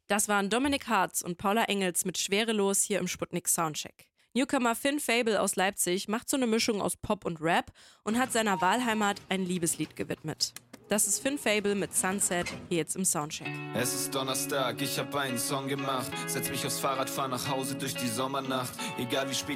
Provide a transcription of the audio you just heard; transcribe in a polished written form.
Das waren Dominik Hartz und Paula Engels mit Schwerelos hier im Sputnik Soundcheck. Newcomer Finn Fable aus Leipzig macht so eine Mischung aus Pop und Rap und hat seiner Wahlheimat ein Liebeslied gewidmet. Das ist Finn Fable mit Sunset, hier jetzt im Soundcheck. Es ist Donnerstag, ich hab einen Song gemacht. Setz mich aufs Fahrrad, fahr nach Hause durch die Sommernacht. Egal wie spät